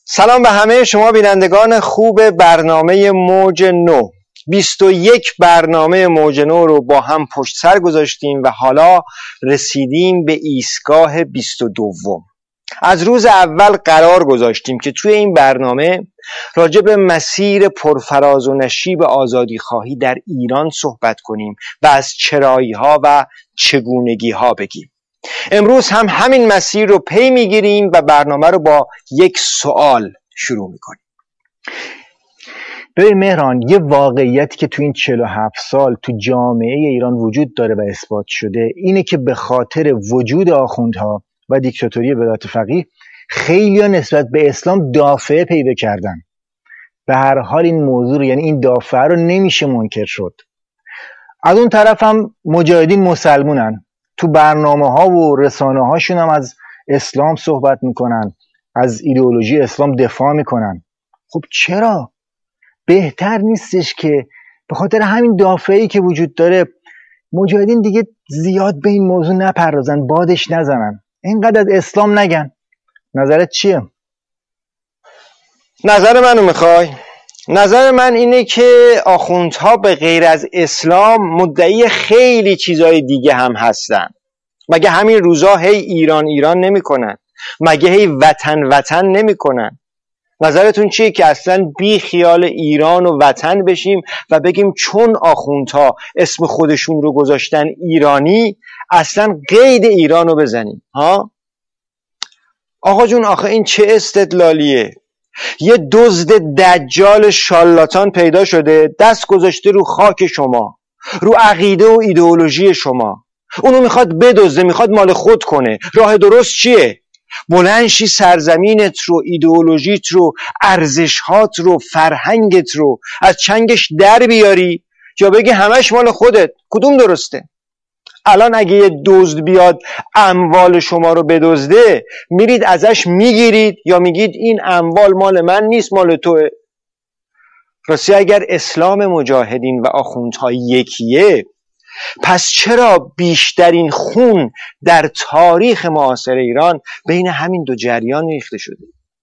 سلام به همه شما بینندگان خوب برنامه موج نو. 21 برنامه موج نو رو با هم پشت سر گذاشتیم و حالا رسیدیم به ایستگاه 22. از روز اول قرار گذاشتیم که توی این برنامه راجع به مسیر پرفراز و نشیب آزادی خواهی در ایران صحبت کنیم و از چرایی ها و چگونگی ها بگیم. امروز هم همین مسیر رو پی میگیریم و برنامه رو با یک سوال شروع میکنیم. ببین مهران، یه واقعیتی که تو این 47 سال تو جامعه ایران وجود داره و اثبات شده اینه که به خاطر وجود آخوندها و دیکتاتوری ولایت فقیه خیلی‌ها نسبت به اسلام دافعه پیدا کردن. به هر حال این موضوع رو، یعنی این دافعه رو نمیشه منکر شد. از اون طرف هم مجاهدین مسلمونن، تو برنامه ها و رسانه هاشون هم از اسلام صحبت میکنن، از ایدئولوژی اسلام دفاع میکنن. خب چرا؟ بهتر نیستش که به خاطر همین دافعه‌ای که وجود داره مجاهدین دیگه زیاد به این موضوع نپردازن، بادش نزنن، اینقدر از اسلام نگن؟ نظرت چیه؟ نظر منو میخوای؟ نظر من اینه که آخوندها به غیر از اسلام مدعی خیلی چیزای دیگه هم هستن. مگه همین روزا هی ایران ایران نمی کنن؟ مگه هی وطن وطن نمی کنن؟ نظرتون چیه که اصلا بی خیال ایران و وطن بشیم و بگیم چون آخوندها اسم خودشون رو گذاشتن ایرانی اصلا قید ایران رو بزنیم؟ ها؟ آقا جون، آخه این چه استدلالیه؟ یه دزد دجال شالاتان پیدا شده، دست گذاشته رو خاک شما، رو عقیده و ایدئولوژی شما. اونو میخواد بدزده، میخواد مال خود کنه. راه درست چیه؟ بلند شی سرزمینت رو، ایدئولوژیت رو، ارزشهات رو، فرهنگت رو از چنگش در بیاری یا بگی همش مال خودت؟ کدوم درسته؟ الان اگه یه دزد بیاد اموال شما رو بدزده، میرید ازش میگیرید یا میگید این اموال مال من نیست، مال توه؟ راستی اگر اسلام مجاهدین و آخوندها یکیه، پس چرا بیشترین خون در تاریخ معاصر ایران بین همین دو جریان ریخته شده؟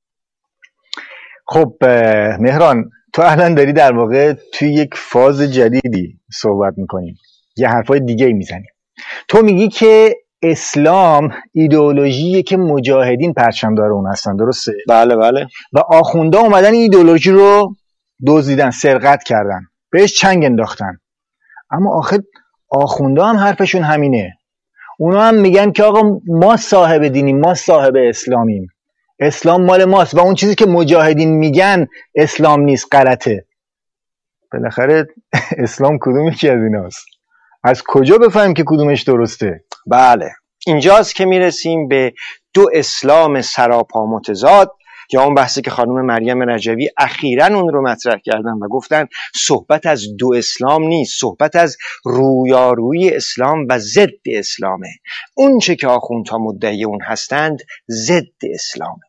خب مهران، تو الان داری در واقع توی یک فاز جدیدی صحبت میکنیم، یه حرفای دیگه میزنیم. تو میگی که اسلام ایدئولوژیه که مجاهدین پرچمدار اون هستن، درسته؟ بله بله. و آخوندا اومدن این ایدئولوژی رو دزدیدن، سرقت کردن، بهش چنگ انداختن. اما آخه آخوندا هم حرفشون همینه. اونا هم میگن که آقا ما صاحب دینیم، ما صاحب اسلامیم، اسلام مال ماست و اون چیزی که مجاهدین میگن اسلام نیست، غلطه. بالاخره اسلام کدومی که از ایناست؟ از کجا بفهمیم که کدومش درسته؟ بله، اینجاست که میرسیم به دو اسلام سراپا متضاد، یا اون بحثی که خانم مریم رجوی اخیراً اون رو مطرح کردن و گفتن صحبت از دو اسلام نیست، صحبت از رویارویی اسلام و ضد اسلامه. اون چه که آخوندها مدعی اون هستند ضد اسلامه.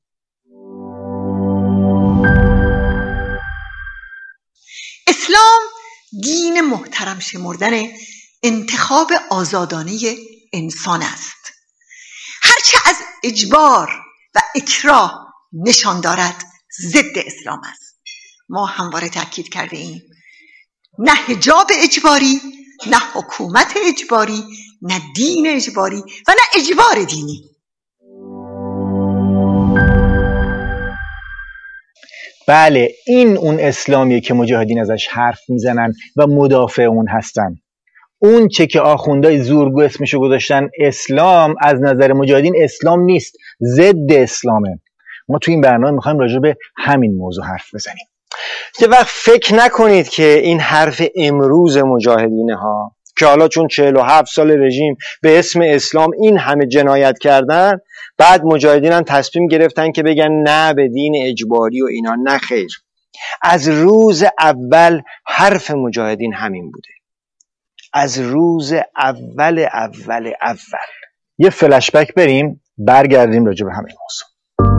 اسلام دین محترم شمردن انتخاب آزادانه انسان است. هرچه از اجبار و اکراه نشان دارد ضد اسلام است. ما همواره تاکید کرده ایم نه حجاب اجباری، نه حکومت اجباری، نه دین اجباری و نه اجبار دینی. بله، این اون اسلامیه که مجاهدین ازش حرف میزنن و مدافع اون هستن. اون چه که آخوندهای زورگو اسمشو گذاشتن اسلام، از نظر مجاهدین اسلام نیست، ضد اسلامه. ما تو این برنامه میخوایم راجع به همین موضوع حرف بزنیم. یه وقت فکر نکنید که این حرف امروز مجاهدینه ها که حالا چون 47 سال رژیم به اسم اسلام این همه جنایت کردن، بعد مجاهدین هم تصمیم گرفتن که بگن نه به دین اجباری و اینا. نه خیر، از روز اول حرف مجاهدین همین بوده. از روز اول. یه فلشبک بریم، برگردیم راجع به همین موضوع.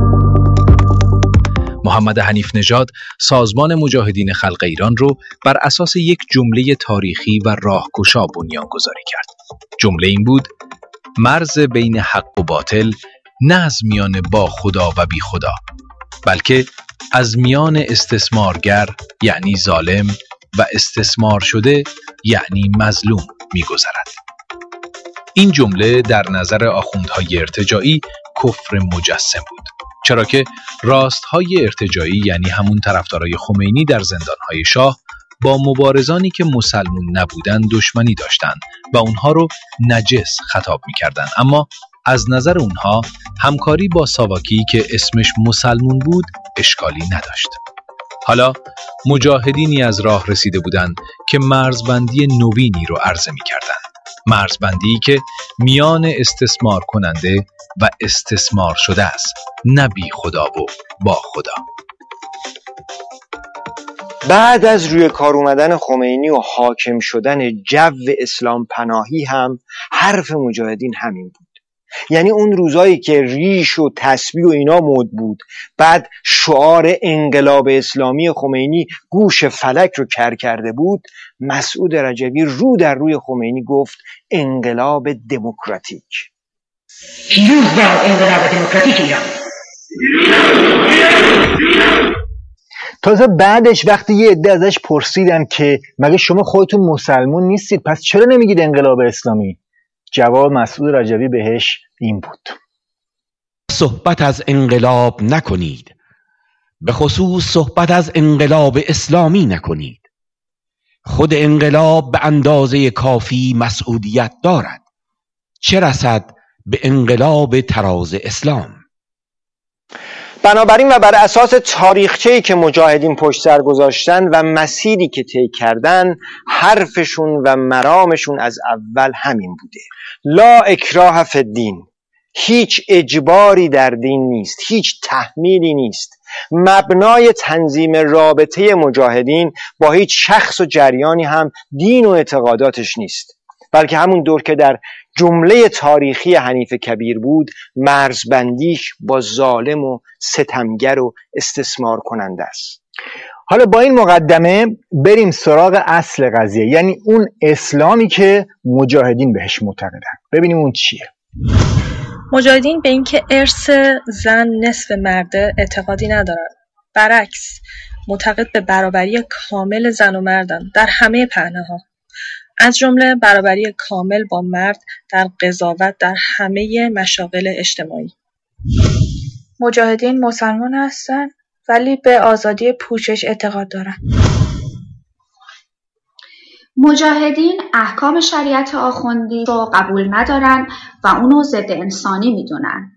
محمد حنیف نژاد سازمان مجاهدین خلق ایران رو بر اساس یک جمله تاریخی و راهگشا بنیانگذاری کرد. جمله این بود: مرز بین حق و باطل نه از میان با خدا و بی خدا، بلکه از میان استثمارگر یعنی ظالم و استثمار شده یعنی مظلوم می‌گذرد. این جمله در نظر آخوندهای ارتجاعی کفر مجسم بود، چرا که راستهای ارتجاعی یعنی همون طرفدارای خمینی در زندانهای شاه با مبارزانی که مسلمون نبودن دشمنی داشتند و اونها رو نجس خطاب می‌کردند، اما از نظر اونها همکاری با ساواکی که اسمش مسلمون بود اشکالی نداشت. حالا مجاهدینی از راه رسیده بودند که مرزبندی نوینی رو عرضه می‌کردند، مرزبندی که میان استثمار کننده و استثمار شده است، نه بی خدا و با خدا. بعد از روی کار اومدن خمینی و حاکم شدن جو اسلام پناهی هم حرف مجاهدین همین بود. یعنی اون روزایی که ریش و تسبیح و اینا مد بود، بعد شعار انقلاب اسلامی خمینی گوش فلک رو کر کرده بود، مسعود رجبی رو در روی خمینی گفت انقلاب دموکراتیک. پیروز باد انقلاب دموکراتیک ایران. تازه بعدش وقتی یه عده ازش پرسیدن که مگه شما خودتون مسلمون نیستید پس چرا نمیگید انقلاب اسلامی، جواب مسعود رجبی بهش این بود: صحبت از انقلاب نکنید، به خصوص صحبت از انقلاب اسلامی نکنید. خود انقلاب به اندازه کافی مسئولیت دارد، چه رسد به انقلاب تراز اسلام. بنابراین و بر اساس تاریخچه‌ای که مجاهدین پشت سر گذاشتن و مسیری که طی کردن، حرفشون و مرامشون از اول همین بوده: لا اکراه فی الدین. هیچ اجباری در دین نیست، هیچ تحمیلی نیست. مبنای تنظیم رابطه مجاهدین با هیچ شخص و جریانی هم دین و اعتقاداتش نیست، بلکه همون دور که در جمله تاریخی حنیف کبیر بود، مرزبندیش با ظالم و ستمگر و استثمار کننده است. حالا با این مقدمه بریم سراغ اصل قضیه، یعنی اون اسلامی که مجاهدین بهش معتقدن. ببینیم اون چیه. مجاهدین به اینکه ارث زن نصف مرده اعتقادی ندارن، برعکس معتقد به برابری کامل زن و مردن در همه پهنه‌ها، از جمله برابری کامل با مرد در قضاوت در همه مشاغل اجتماعی. مجاهدین مسلمان هستن ولی به آزادی پوشش اعتقاد دارن. مجاهدین احکام شریعت آخوندی رو قبول ندارن و اونو ضد انسانی میدونن.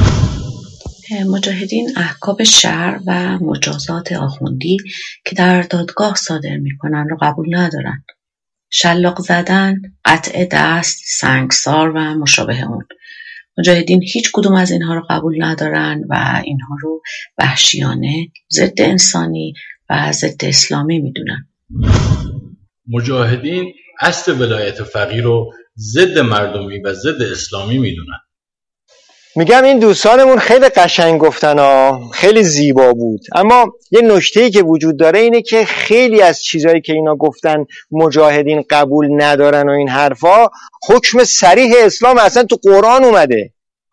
مجاهدین احکام شرع و مجازات آخوندی که در دادگاه صادر میکنن رو قبول ندارن. شلاق زدن، قطع دست، سنگسار و مشابه اون. مجاهدین هیچ کدوم از اینها رو قبول ندارن و اینها رو وحشیانه، ضد انسانی و ضد اسلامی میدونن. مجاهدین اصل ولایت فقیه رو ضد مردمی و ضد اسلامی میدونن. میگم این دوستانمون خیلی قشنگ گفتن ها، خیلی زیبا بود، اما یه نکته‌ای که وجود داره اینه که خیلی از چیزایی که اینا گفتن مجاهدین قبول ندارن و این حرفا، حکم صریح اسلام اصلا تو قرآن اومده.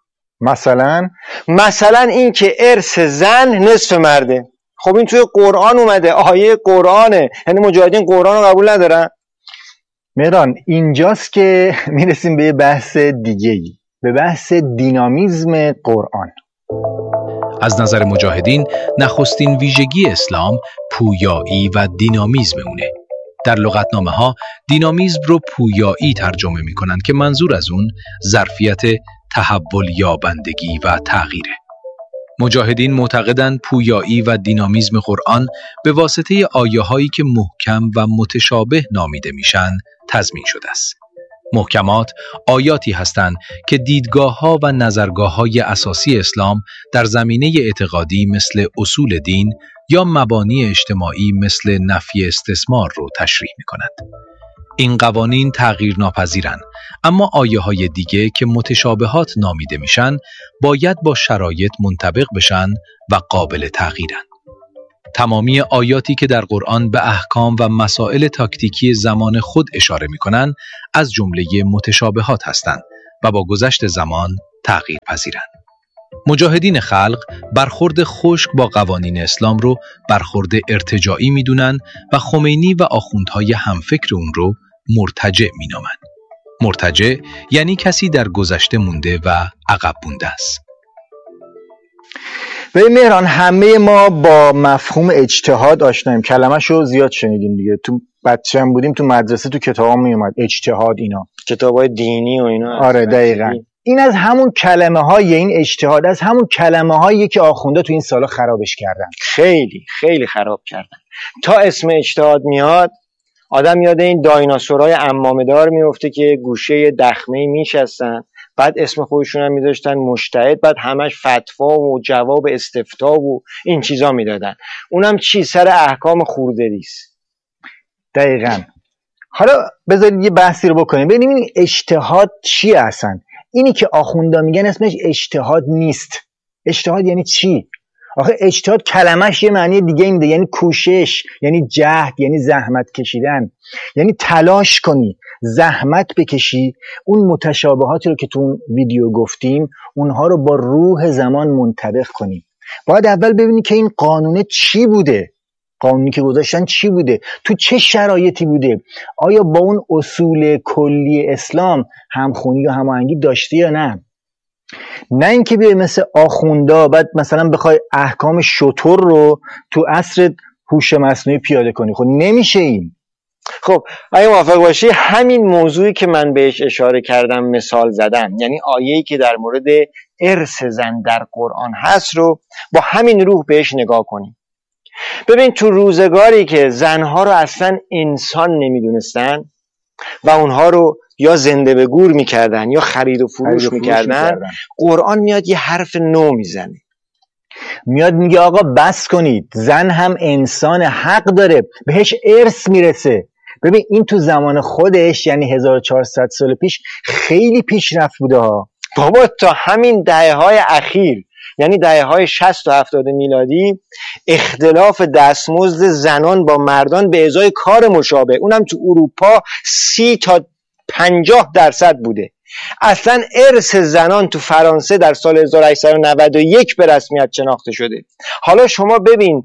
مثلا این که ارث زن نصف مرده، خب این توی قرآن اومده، آیه قرآنه، یعنی مجاهدین قرآن رو قبول ندارن. مهران اینجاست که میرسیم به یه بحث دیگه‌ای، به بحث دینامیزم قرآن. از نظر مجاهدین نخستین ویژگی اسلام پویایی و دینامیزم اونه. در لغتنامه ها دینامیزم رو پویایی ترجمه می کنند که منظور از اون ظرفیت تحول یابندگی و تغییره. مجاهدین معتقدند پویایی و دینامیزم قرآن به واسطه آیه هایی که محکم و متشابه نامیده میشن تضمین شده است. محکمات آیاتی هستند که دیدگاه‌ها و نظرگاه‌های اساسی اسلام در زمینه اعتقادی مثل اصول دین یا مبانی اجتماعی مثل نفی استثمار رو تشریح می‌کنند. این قوانین تغییر ناپذیرند، اما آیه‌های دیگه که متشابهات نامیده میشن باید با شرایط منطبق بشن و قابل تغییرن. تمامی آیاتی که در قرآن به احکام و مسائل تاکتیکی زمان خود اشاره می‌کنند از جمله متشابهات هستند و با گذشت زمان تغییر پذیرند. مجاهدین خلق برخورد خشک با قوانین اسلام رو برخورد ارتجاعی میدونن و خمینی و آخوندهای همفکر اون رو مرتجع مینامن. مرتجع یعنی کسی در گذشته مونده و عقب مونده است. به مهران، همه ما با مفهوم اجتهاد آشناییم. کلمه‌شو زیاد شنیدیم دیگه. تو بچه هم بودیم تو مدرسه تو کتابا میومد اجتهاد، اینا کتابای دینی و اینا. آره دقیقاً. این از همون کلمه‌های، این اجتهاد از همون کلمه‌هایی که آخونده تو این سالا خرابش کردن. خیلی خیلی خراب کردن. تا اسم اجتهاد میاد آدم یاد این دایناسورای عمامه‌دار میفته که گوشه دخمه‌ای میشستن، بعد اسم خودشون هم میذاشتن مجتهد، بعد همش فتوا و جواب استفتا و این چیزا میدادن. اونم چی؟ سر احکام خوردریست. دقیقاً. حالا بذارید یه بحثی رو بکنیم ببینیم این اجتهاد چیه اصلا. اینی که آخوندا میگن اسمش اجتهاد نیست. اجتهاد یعنی چی؟ آخه اجتهاد کلمش یه معنی دیگه میده، یعنی کوشش، یعنی جهد، یعنی زحمت کشیدن، یعنی تلاش کنی، زحمت بکشی، اون متشابهاتی رو که تو اون ویدیو گفتیم اونها رو با روح زمان منطبق کنی. باید اول ببینی که این قانون چی بوده، قانونی که گذاشتن چی بوده، تو چه شرایطی بوده، آیا با اون اصول کلی اسلام همخونی و هماهنگی داشته یا نه. نه اینکه بیای مثل آخوندا بعد مثلا بخوای احکام شتر رو تو عصر هوش مصنوعی پیاده کنی. خب نمیشه این. خب اگه موافق باشی همین موضوعی که من بهش اشاره کردم مثال زدم، یعنی آیه‌ای که در مورد ارث زن در قرآن هست رو با همین روح بهش نگاه کنیم. ببین تو روزگاری که زنها رو اصلا انسان نمیدونستن و اونها رو یا زنده به گور میکردن یا خرید و فروش میکردن، قرآن میاد یه حرف نو میزنه، میاد میگه آقا بس کنید، زن هم انسان، حق داره، بهش ارث میرسه. ببین این تو زمان خودش یعنی 1400 سال پیش خیلی پیشرفت بوده ها بابا. تا همین دهه‌های اخیر یعنی دهه‌های 60 و 70 میلادی اختلاف دستمزد زنان با مردان به ازای کار مشابه، اونم تو اروپا 30 تا 50% بوده. اصلا ارث زنان تو فرانسه در سال 1891 به رسمیت شناخته شده. حالا شما ببین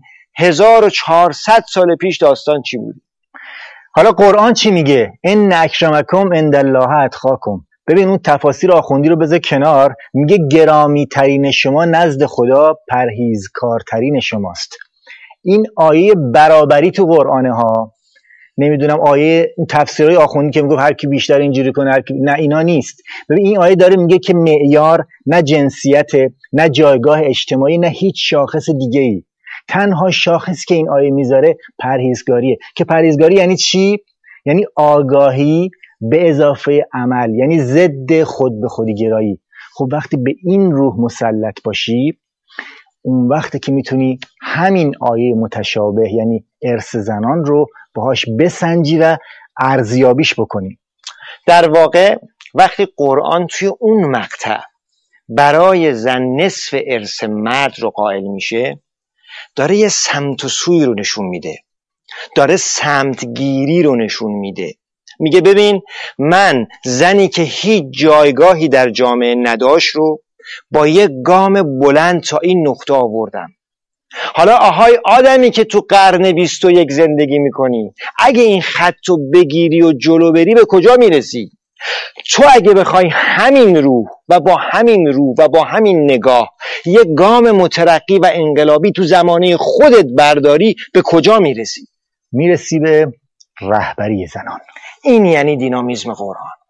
1400 سال پیش داستان چی بوده. حالا قرآن چی میگه؟ ان اکرمکم عند الله اتقاکم. ببین اون تفاسیر آخوندی رو بذار کنار، میگه گرامی ترین شما نزد خدا پرهیزکارترین شماست. این آیه برابری تو قرآنه ها. نمیدونم آیه تفسیرهای آخوندی که میگه هر کی بیشتر اینجوری کنه هر کی، نه اینا نیست. ببین این آیه داره میگه که معیار نه جنسیت، نه جایگاه اجتماعی، نه هیچ شاخص دیگه‌ای. تنها شاخصی که این آیه میذاره پرهیزگاریه. که پرهیزگاری یعنی چی؟ یعنی آگاهی به اضافه عمل، یعنی ضد خود به خودی گرایی. خب وقتی به این روح مسلط باشی اون وقتی که میتونی همین آیه متشابه یعنی ارث زنان رو باهاش بسنجی و ارزیابیش بکنی. در واقع وقتی قرآن توی اون مقطع برای زن نصف ارث مرد رو قائل میشه، داره یه سمت و سوی رو نشون میده، داره سمتگیری رو نشون میده. میگه ببین من زنی که هیچ جایگاهی در جامعه نداشت رو با یک گام بلند تا این نقطه آوردم. حالا آهای آدمی که تو قرن 21 زندگی میکنی، اگه این خطو بگیری و جلو بری به کجا میرسی؟ تو اگه بخوای همین روح و با همین نگاه یک گام مترقی و انقلابی تو زمانه خودت برداری به کجا میرسی؟ میرسی به رهبری زنان. این یعنی دینامیسم قرآن.